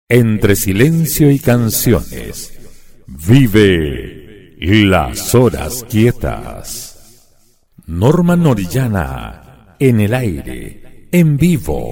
Entre silencio y canciones, vive las horas quietas. Norma Orellana, en el aire, en vivo.